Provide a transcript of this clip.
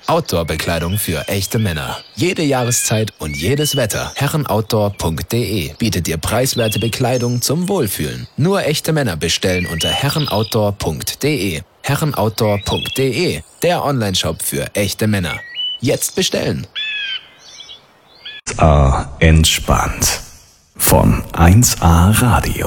Outdoor-Bekleidung für echte Männer. Jede Jahreszeit und jedes Wetter. Herrenoutdoor.de bietet dir preiswerte Bekleidung zum Wohlfühlen. Nur echte Männer bestellen unter herrenoutdoor.de. Herrenoutdoor.de, der Onlineshop für echte Männer. Jetzt bestellen. Entspannt. Von 1A Radio.